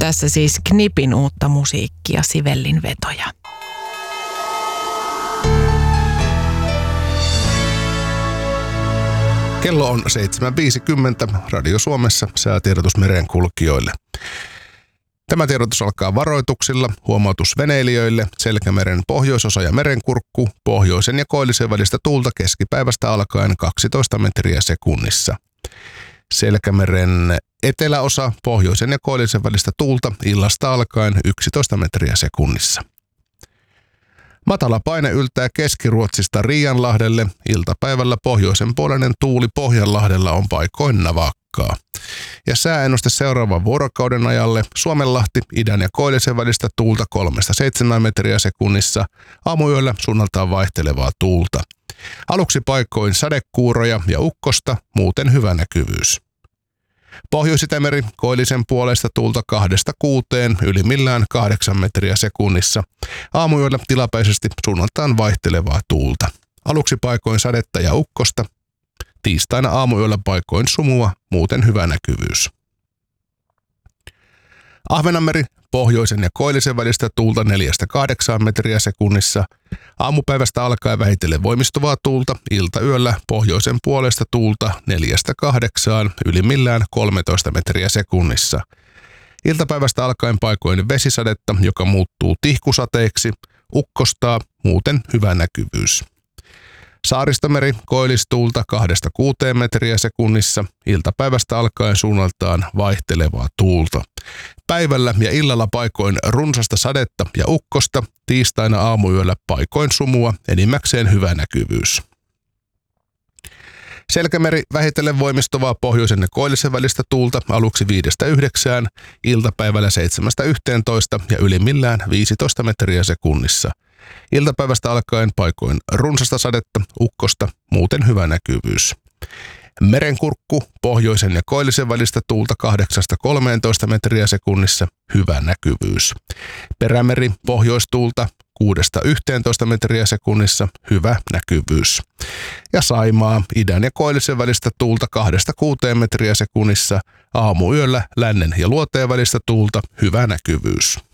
Tässä siis Knipin uutta musiikkia, Sivellin vetoja. Kello on 7.50. Radio Suomessa säätiedotus merenkulkijoille. Tämä tiedotus alkaa varoituksilla. Huomautus veneilijöille. Selkämeren pohjoisosa ja merenkurkku. Pohjoisen ja koillisen välistä tuulta keskipäivästä alkaen 12 metriä sekunnissa. Selkämeren eteläosa. Pohjoisen ja koillisen välistä tuulta illasta alkaen 11 metriä sekunnissa. Matala paine yltää Keski-Ruotsista Riianlahdelle. Iltapäivällä pohjoisen puoleinen tuuli Pohjanlahdella on paikoin navakkaa. Ja sääennuste seuraavan vuorokauden ajalle: Suomenlahti, idän ja koillisen välistä tuulta 3-7 metriä sekunnissa. Aamuyöllä suunnaltaan vaihtelevaa tuulta. Aluksi paikoin sadekuuroja ja ukkosta, muuten hyvä näkyvyys. Pohjois-Itämeri, koillisen puolesta tuulta 2-6, ylimmillään 8 metriä sekunnissa. Aamuyöllä tilapäisesti suunnaltaan vaihtelevaa tuulta. Aluksi paikoin sadetta ja ukkosta. Tiistaina aamuyöllä paikoin sumua, muuten hyvä näkyvyys. Ahvenanmeri, pohjoisen ja koillisen välistä tuulta 4-8 metriä sekunnissa. Aamupäivästä alkaen vähitellen voimistuvaa tuulta, iltayöllä pohjoisen puolesta tuulta 4-8, ylimmillään 13 metriä sekunnissa. Iltapäivästä alkaen paikoin vesisadetta, joka muuttuu tihkusateeksi, ukkostaa, muuten hyvä näkyvyys. Saaristomeri, koillistuulta 2-6 metriä sekunnissa, iltapäivästä alkaen suunnaltaan vaihtelevaa tuulta. Päivällä ja illalla paikoin runsasta sadetta ja ukkosta, tiistaina aamuyöllä paikoin sumua, enimmäkseen hyvä näkyvyys. Selkämeri, vähitellen voimistuvaa pohjoisen ja koillisen välistä tuulta, aluksi 5-9, iltapäivällä 7-11 ja ylimmillään 15 metriä sekunnissa. Iltapäivästä alkaen paikoin runsasta sadetta, ukkosta, muuten hyvä näkyvyys. Merenkurkku, pohjoisen ja koillisen välistä tuulta 8-13 metriä sekunnissa, hyvä näkyvyys. Perämeri, pohjoistuulta 6-11 metriä sekunnissa, hyvä näkyvyys. Ja Saimaa, idän ja koillisen välistä tuulta 2-6 metriä sekunnissa, aamuyöllä lännen ja luoteen välistä tuulta, hyvä näkyvyys.